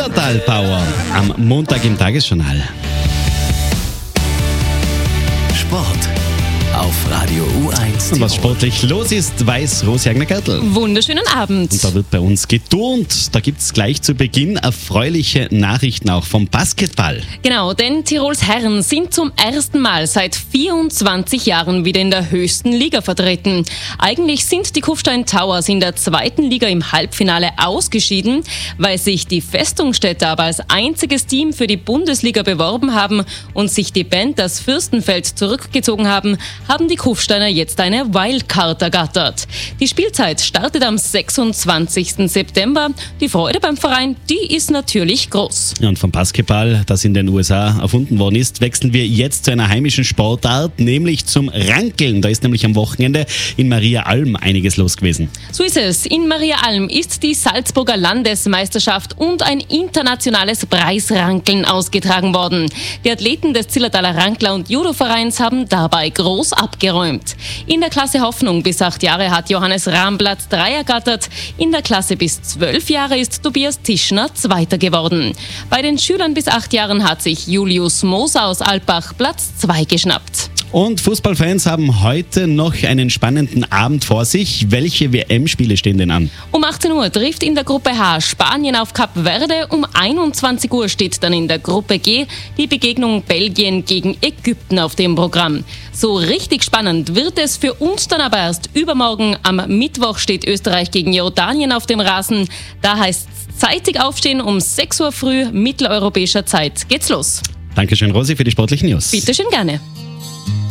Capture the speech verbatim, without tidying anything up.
Zillertal Power am Montag im Tagesjournal. Sport auf Radio U eins. Und was sportlich los ist, weiß Rosi Agner-Gertl. Wunderschönen Abend. Und da wird bei uns geturnt. Da gibt es gleich zu Beginn erfreuliche Nachrichten auch vom Basketball. Genau, denn Tirols Herren sind zum ersten Mal seit vierundzwanzig Jahren wieder in der höchsten Liga vertreten. Eigentlich sind die Kufstein Towers in der zweiten Liga im Halbfinale ausgeschieden. Weil sich die Festungsstädter aber als einziges Team für die Bundesliga beworben haben und sich die Panthers Fürstenfeld zurückgezogen haben, haben die Kufsteiner jetzt eine Wildcard ergattert. Die Spielzeit startet am sechsundzwanzigsten September. Die Freude beim Verein, die ist natürlich groß. Und vom Basketball, das in den U S A erfunden worden ist, wechseln wir jetzt zu einer heimischen Sportart, nämlich zum Rankeln. Da ist nämlich am Wochenende in Maria Alm einiges los gewesen. So ist es. In Maria Alm ist die Salzburger Landesmeisterschaft und ein internationales Preisrankeln ausgetragen worden. Die Athleten des Zillertaler Rankler- und Judo-Vereins haben dabei groß abgeräumt. In der Klasse Hoffnung bis acht Jahre hat Johannes Rahm Platz drei ergattert. In der Klasse bis zwölf Jahre ist Tobias Tischner Zweiter geworden. Bei den Schülern bis acht Jahren hat sich Julius Moser aus Alpbach Platz zwei geschnappt. Und Fußballfans haben heute noch einen spannenden Abend vor sich. Welche W M-Spiele stehen denn an? Um achtzehn Uhr trifft in der Gruppe H Spanien auf Kap Verde. Um einundzwanzig Uhr steht dann in der Gruppe G die Begegnung Belgien gegen Ägypten auf dem Programm. So richtig spannend wird es für uns dann aber erst übermorgen. Am Mittwoch steht Österreich gegen Jordanien auf dem Rasen. Da heißt es zeitig aufstehen, um sechs Uhr früh mitteleuropäischer Zeit geht's los. Dankeschön, Rosi, für die sportlichen News. Bitte schön, gerne.